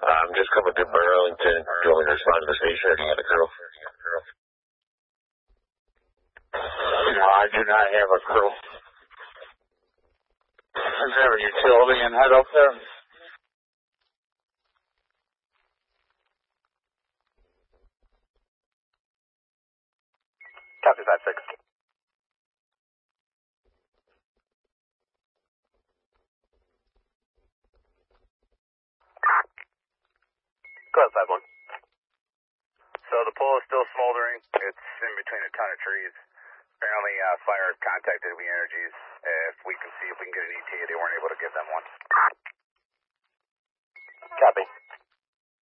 I'm just coming through Burlington. Do you want me to respond to the station or do you have a crew? No, I do not have a crew. Is there a utility and head up there? Copy 5-6. Go ahead, 5-1. So the pole is still smoldering. It's in between a ton of trees. Apparently, fire has contacted We Energies. If we can see if we can get an ETA, they weren't able to give them one. Copy.